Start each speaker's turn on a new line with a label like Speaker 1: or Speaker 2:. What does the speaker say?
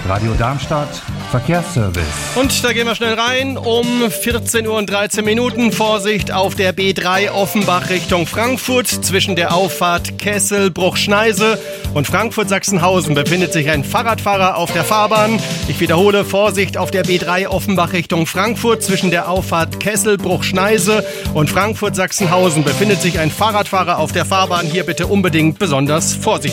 Speaker 1: Radio Darmstadt, Verkehrsservice.
Speaker 2: Und da gehen wir schnell rein. Um 14 Uhr und 13 Minuten. Vorsicht auf der B3 Offenbach Richtung Frankfurt. Zwischen der Auffahrt Kessel-Bruchschneise und Frankfurt-Sachsenhausen befindet sich ein Fahrradfahrer auf der Fahrbahn. Ich wiederhole, Vorsicht auf der B3 Offenbach Richtung Frankfurt. Zwischen der Auffahrt Kessel-Bruchschneise und Frankfurt-Sachsenhausen befindet sich ein Fahrradfahrer auf der Fahrbahn. Hier bitte unbedingt besonders vorsichtig